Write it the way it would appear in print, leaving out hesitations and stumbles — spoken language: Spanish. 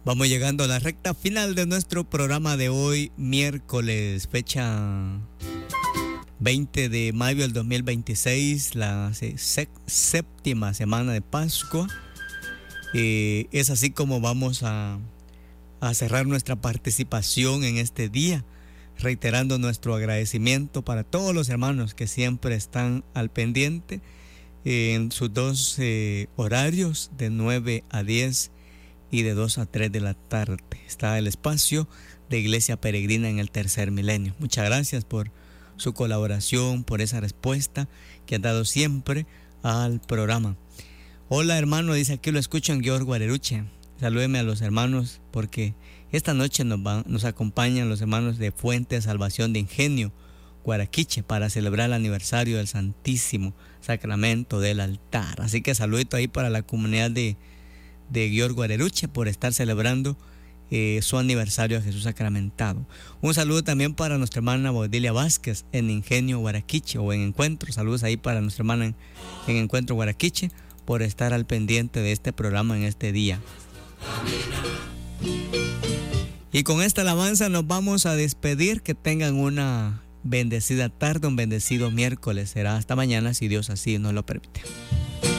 Vamos llegando a la recta final de nuestro programa de hoy, miércoles, fecha 20 de mayo del 2026, la séptima semana de Pascua. Es así como vamos a cerrar nuestra participación en este día, reiterando nuestro agradecimiento para todos los hermanos que siempre están al pendiente en sus dos horarios de 9 a 10 y de 2 a 3 de la tarde. Está el espacio de Iglesia Peregrina en el Tercer Milenio. Muchas gracias por su colaboración, por esa respuesta que han dado siempre al programa. Hola hermano, dice aquí lo escucho en Guior Guareruche. Salúdeme a los hermanos porque esta noche nos acompañan los hermanos de Fuente de Salvación de Ingenio, Guaraquiche, para celebrar el aniversario del Santísimo Sacramento del Altar. Así que saludito ahí para la comunidad de Guior Guareruche por estar celebrando su aniversario a Jesús sacramentado. Un saludo también para nuestra hermana Bodilia Vázquez en Ingenio Guaraquiche o en Encuentro. Saludos ahí para nuestra hermana en Encuentro Guaraquiche por estar al pendiente de este programa en este día. Y con esta alabanza nos vamos a despedir. Que tengan una bendecida tarde, un bendecido miércoles. Será hasta mañana si Dios así nos lo permite.